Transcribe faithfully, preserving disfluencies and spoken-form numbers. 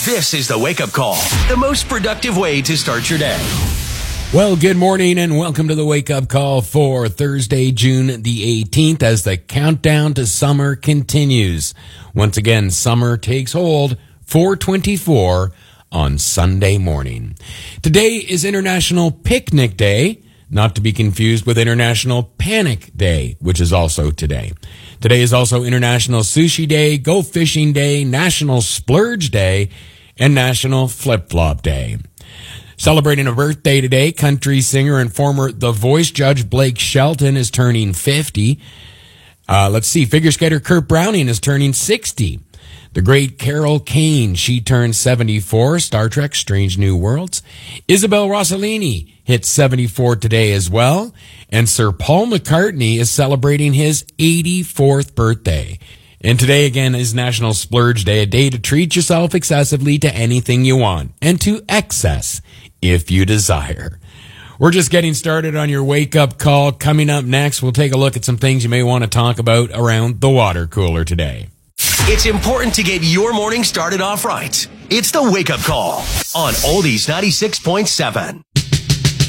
This is the Wake Up Call, the most productive way to start your day. Well, good morning and welcome to the Wake Up Call for Thursday, June the eighteenth, as the countdown to summer continues. Once again, summer takes hold, four twenty-four on Sunday morning. Today is International Picnic Day, not to be confused with International Panic Day, which is also today. Today is also International Sushi Day, Go Fishing Day, National Splurge Day, and National Flip-Flop Day. Celebrating a birthday today, country singer and former The Voice judge Blake Shelton is turning fifty. Uh, let's see, figure skater Kurt Browning is turning sixty. The great Carol Kane, she turns seventy-four, Star Trek Strange New Worlds. Isabel Rossellini hits seventy-four today as well. And Sir Paul McCartney is celebrating his eighty-fourth birthday. And today again is National Splurge Day, a day to treat yourself excessively to anything you want, and to excess if you desire. We're just getting started on your wake-up call. Coming up next, we'll take a look at some things you may want to talk about around the water cooler today. It's important to get your morning started off right. It's the Wake Up Call on Oldies ninety-six point seven.